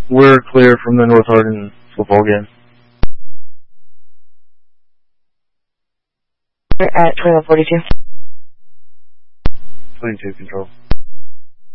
We're clear from the North Hardin football game. We're at 2142. 22 control.